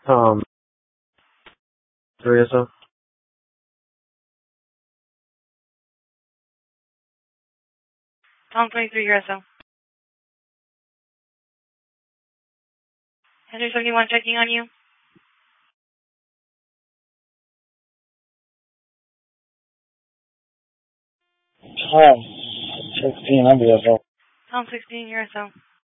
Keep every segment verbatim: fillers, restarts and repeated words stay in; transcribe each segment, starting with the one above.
Um, three S O. Tom twenty-three, your S O. Henry seventy-one checking on you. Tom sixteen, I'm the S O. Tom sixteen, your S O.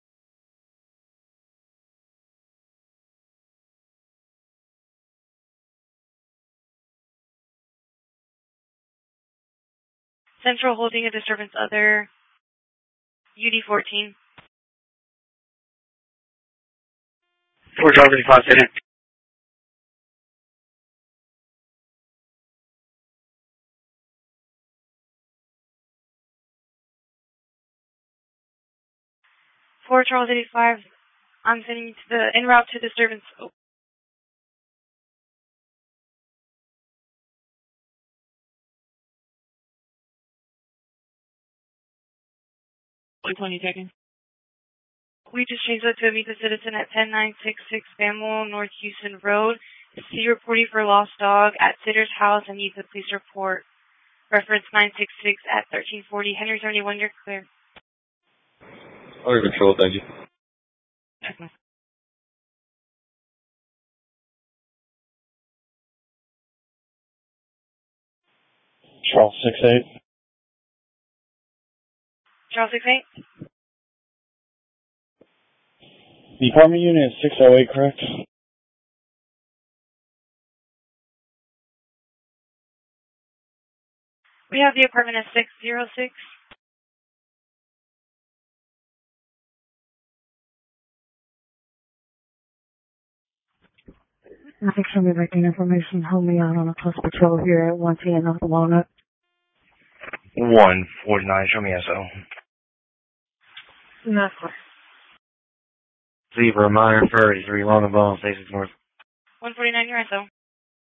Central holding a disturbance other U D fourteen. four Charles eighty-five, hit it. four Charles eighty-five. I'm sending you to the en route to disturbance. Oh. Which one you taking? We just changed that to meet the citizen at ten nine six six Bamwell North Houston Road. C reporting for lost dog at Sitter's house and needs a police report. Reference nine six six at thirteen forty. Henry seventy-one, you're clear. Under control, thank you. Charles six eight. Charles six eight? The apartment unit is six oh eight, correct? We have the apartment at six oh six. I think somebody making information help me out on a close patrol here at one ten off the Walnut. one forty-nine, show me S O. Not clear. Zebra, Meyer, Furry, three long and bone, six north. one forty-nine, your S O.